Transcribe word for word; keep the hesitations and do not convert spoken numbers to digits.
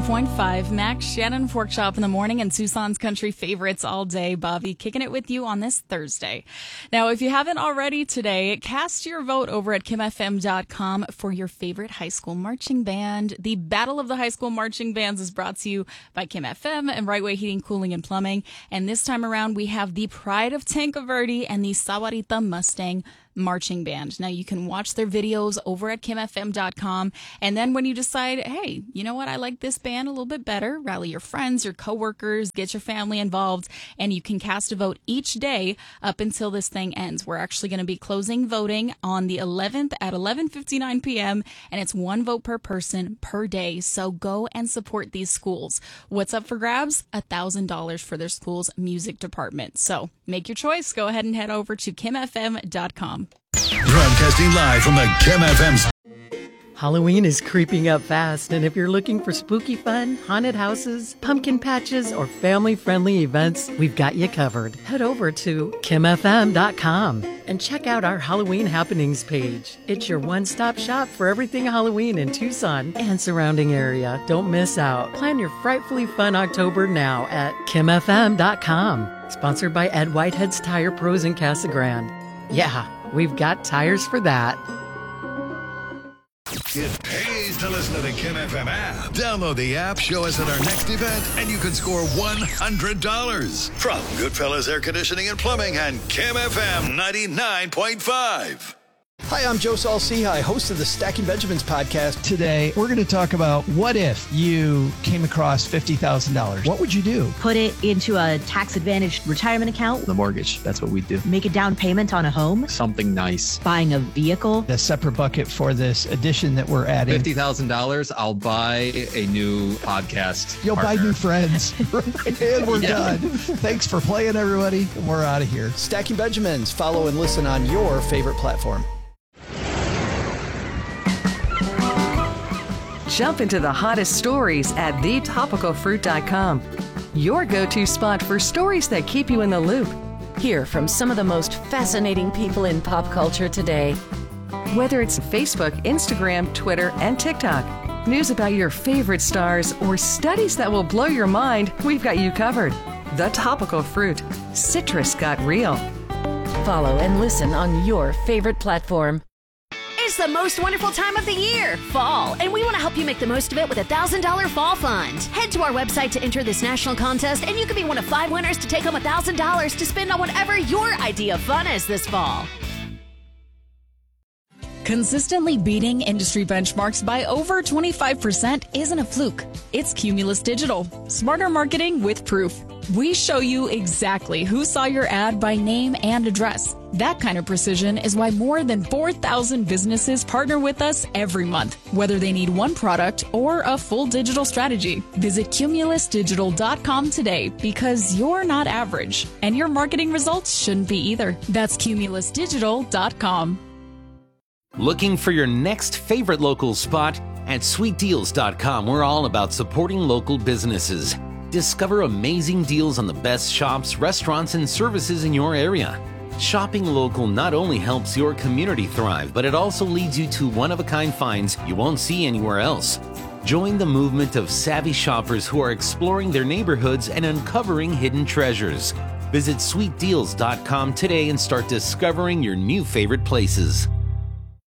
point five. Max, Shannon, Fork Shop in the morning, and Tucson's country favorites all day. Bobby kicking it with you on this Thursday. Now, if you haven't already today, cast your vote over at kim f m dot com for your favorite high school marching band. The Battle of the High School Marching Bands is brought to you by Kim F M and Right Way Heating, Cooling, and Plumbing. And this time around, we have the Pride of Tanque Verde and the Sahuarita Mustang Marching Band. Now, you can watch their videos over at kim f m dot com, and then when you decide, hey, you know what, I like this band a little bit better, rally your friends, your coworkers, get your family involved, and you can cast a vote each day up until this thing ends. We're actually going to be closing voting on the eleventh at eleven fifty-nine p.m., and it's one vote per person per day, so go and support these schools. What's up for grabs? one thousand dollars for their school's music department. So make your choice. Go ahead and head over to kim f m dot com. Broadcasting live from the Kim F M's. Halloween is creeping up fast, and if you're looking for spooky fun, haunted houses, pumpkin patches, or family-friendly events, we've got you covered. Head over to kim f m dot com and check out our Halloween happenings page. It's your one-stop shop for everything Halloween in Tucson and surrounding area. Don't miss out. Plan your frightfully fun October now at kim f m dot com. Sponsored by Ed Whitehead's Tire Pros in Casa Grande. Yeah, we've got tires for that. It pays to listen to the Kim F M app. Download the app, show us at our next event, and you can score one hundred dollars from Goodfellas Air Conditioning and Plumbing and Kim F M ninety-nine point five. Hi, I'm Joe Saul-Sehy, host of the Stacking Benjamins podcast. Today, we're going to talk about what if you came across fifty thousand dollars? What would you do? Put it into a tax-advantaged retirement account. The mortgage, that's what we do. Make a down payment on a home. Something nice. Buying a vehicle. A separate bucket for this addition that we're adding. fifty thousand dollars, I'll buy a new podcast You'll partner. buy new friends. And we're Yeah. done. Thanks for playing, everybody. We're out of here. Stacking Benjamins. Follow and listen on your favorite platform. Jump into the hottest stories at the topical fruit dot com. Your go-to spot for stories that keep you in the loop. Hear from some of the most fascinating people in pop culture today. Whether it's Facebook, Instagram, Twitter, and TikTok, news about your favorite stars, or studies that will blow your mind, we've got you covered. The Topical Fruit. Citrus got real. Follow and listen on your favorite platform. It's the most wonderful time of the year, fall, and we want to help you make the most of it with a one thousand dollars Fall Fund. Head to our website to enter this national contest, and you could be one of five winners to take home one thousand dollars to spend on whatever your idea of fun is this fall. Consistently beating industry benchmarks by over twenty-five percent isn't a fluke. It's Cumulus Digital. Smarter marketing with proof. We show you exactly who saw your ad by name and address. That kind of precision is why more than four thousand businesses partner with us every month, whether they need one product or a full digital strategy. Visit cumulus digital dot com today, because you're not average, and your marketing results shouldn't be either. That's cumulus digital dot com. Looking for your next favorite local spot? At sweet deals dot com, we're all about supporting local businesses. Discover amazing deals on the best shops, restaurants, and services in your area. Shopping local not only helps your community thrive, but it also leads you to one-of-a-kind finds you won't see anywhere else. Join the movement of savvy shoppers who are exploring their neighborhoods and uncovering hidden treasures. Visit sweet deals dot com today and start discovering your new favorite places.